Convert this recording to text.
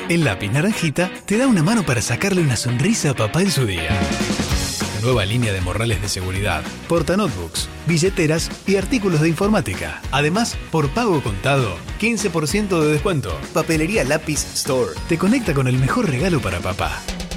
El lápiz naranjita te da una mano para sacarle una sonrisa a papá en su día. Nueva línea de morrales de seguridad, portanotebooks, billeteras y artículos de informática. Además, por pago contado, 15% de descuento. Papelería Lápiz Store te conecta con el mejor regalo para papá.